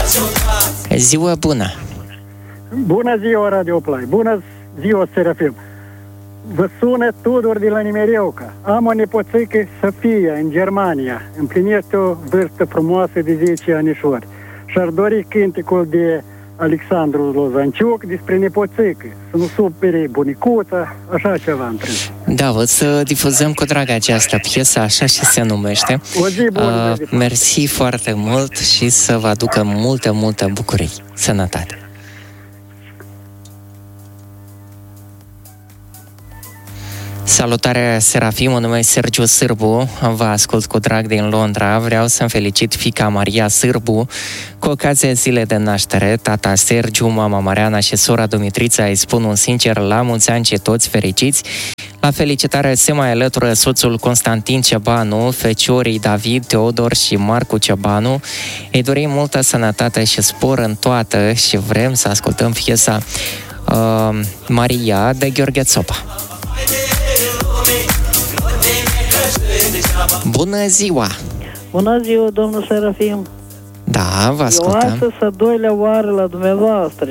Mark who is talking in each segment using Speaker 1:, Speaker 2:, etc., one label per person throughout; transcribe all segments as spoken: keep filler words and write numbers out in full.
Speaker 1: Ziua bună!
Speaker 2: Bună ziua, Radio Play! Bună ziua, Serafim! Vă sună Tudor de la Nimereuca. Am o nepoțică, Sofia, în Germania. Împlinește o vârstă frumoasă de zece anișori. Și-ar dori cânticul de Alexandru Lozanciuc despre nepoțică. Să nu supere bunicuța, așa ceva între.
Speaker 1: Da, o să difuzăm cu drag această piesă, așa și se numește.
Speaker 2: O zi bună!
Speaker 1: Uh, mersi foarte mult și să vă aducă multă, multă bucurie. Sănătate! Salutare, Serafim, mă numesc Sergiu Sârbu, vă ascult cu drag din Londra. Vreau să-mi felicit fiica Maria Sârbu cu ocazia zilei de naștere. Tata Sergiu, mama Mariana și sora Dumitrița îi spun un sincer la mulți ani și toți fericiți. La felicitare se mai alătură soțul Constantin Cebanu, feciorii David, Teodor și Marcu Cebanu. Îi dorim multă sănătate și spor în toată și vrem să ascultăm piesa uh, Maria de Gheorghe Țopa. Bună ziua!
Speaker 3: Bună ziua, domnul Serafim!
Speaker 1: Da, vă ascultăm.
Speaker 3: Eu astăzi a doilea oară la dumneavoastră.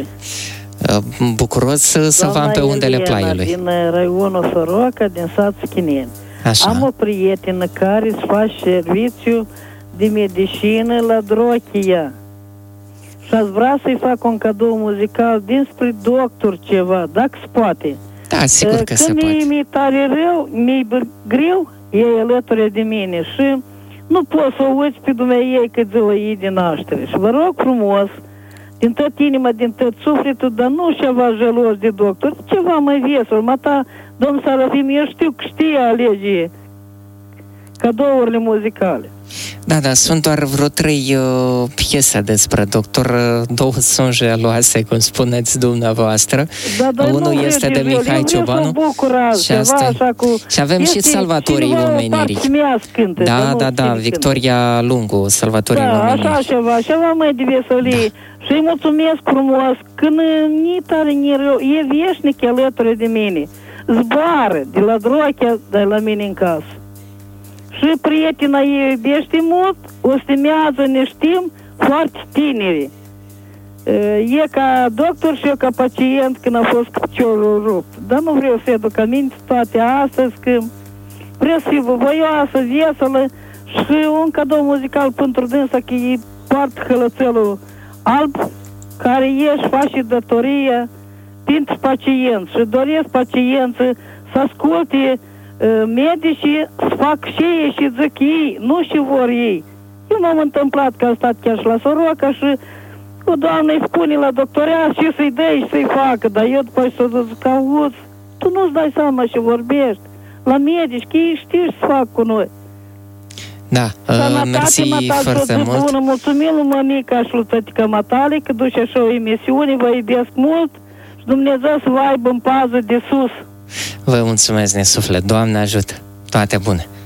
Speaker 1: Bucuros să vă am pe undele Plaiului.
Speaker 3: Din raionul Soroca, din satul Chineni.
Speaker 1: Așa.
Speaker 3: Am o prietenă care îți face serviciu de medicină la Drochia. Și aș vrea să-i fac un cadou muzical dinspre doctor ceva, dacă se poate.
Speaker 1: Da, sigur că, că se poate.
Speaker 3: Când mi-e tare rău, mi-e greu, e alături de mine și nu pot să o uiți pe dumneavoastră că ziua ei de naștere. Și vă rog frumos, din tot inima, din tot sufletul, dar nu ceva jelos de doctor, ceva mai vesel. Mata, domn Serafim, eu știu că știe alege cadourile muzicale.
Speaker 1: Da, da, sunt doar vreo trei uh, piese despre doctor, uh, două sunt jeloase, cum spuneți dumneavoastră.
Speaker 3: Da, da,
Speaker 1: unul este de Mihai Ciobanu și, asta...
Speaker 3: cu...
Speaker 1: și avem și Salvatorii Omenirii.
Speaker 3: Cântă,
Speaker 1: da, da, da, Victoria Lungu, Salvatorii
Speaker 3: da,
Speaker 1: Omenirii.
Speaker 3: Da, așa ceva, ceva mai de veselie. Da. Și îi mulțumesc frumos, când ni tare, ni rău, e veșnic alături de mine. Zboară de la Drochea, de la mine în casă. Și prietena ei iubește mult, o stimează, ne știm, foarte tineri. E ca doctor și eu ca pacient când a fost cu piciorul rupt. Dar nu vreau să aduc aminte toate astăzi, că vreau să fiu voioasă, veselă și un cadou muzical pentru dânsa, că e poartă hălățelul alb, care e și face datoria pentru pacienți și doresc pacienții să asculte medicii, să fac și ei și zic ei, nu și vor ei. Eu m-am întâmplat că am stat chiar și la Soroca și o doamnă îi spune la doctorea și să-i dai și să-i facă, dar eu după să zic, auzi, tu nu-ți dai seama și vorbești la medici, că ei știu ce să fac cu noi.
Speaker 1: Da, uh, mersi foarte mult.
Speaker 3: Bună, mulțumim lui mămica și lui tătica matale că duce așa o emisiune, vă iubesc mult și Dumnezeu să vă aibă în pază de sus.
Speaker 1: Vă mulțumesc, nesuflet, Doamne ajută, toate bune!